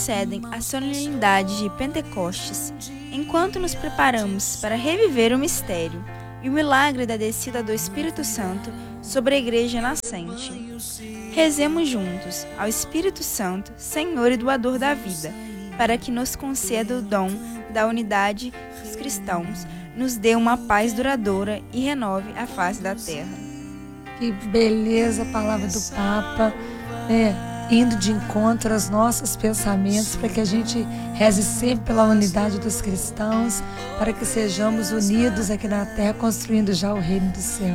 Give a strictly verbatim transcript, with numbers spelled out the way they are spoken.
Cedem a solenidade de Pentecostes, enquanto nos preparamos para reviver o mistério e o milagre da descida do Espírito Santo sobre a Igreja nascente. Rezemos juntos ao Espírito Santo, Senhor e doador da vida, para que nos conceda o dom da unidade dos cristãos, nos dê uma paz duradoura e renove a face da terra. Que beleza a palavra do Papa, né? Indo de encontro aos nossos pensamentos, para que a gente reze sempre pela unidade dos cristãos, para que sejamos unidos aqui na terra, construindo já o reino do céu.